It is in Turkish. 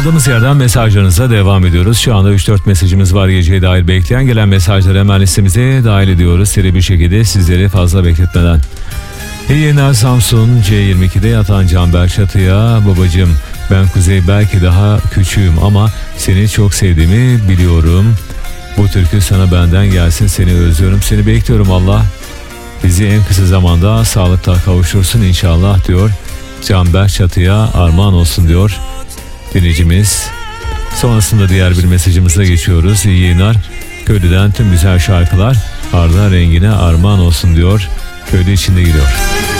Kaldığımız yerden mesajlarınıza devam ediyoruz. Şu anda 3-4 mesajımız var geceye dair bekleyen. Gelen mesajları hemen listemize dahil ediyoruz. Seri bir şekilde sizleri fazla bekletmeden. İyi yayınlar Samsun. C22'de yatan Canberk Çatı'ya. Babacığım, ben Kuzey, belki daha küçüğüm ama seni çok sevdiğimi biliyorum. Bu türkü sana benden gelsin, seni özlüyorum, seni bekliyorum, Allah bizi en kısa zamanda sağlıkla kavuştursun inşallah diyor. Canberk Çatı'ya armağan olsun diyor dinleyicimiz. Sonrasında diğer bir mesajımıza geçiyoruz. İyi yayınlar. Köylü'den tüm güzel şarkılar Arda Rengi'ne armağan olsun diyor. Köylü içinde giriyor.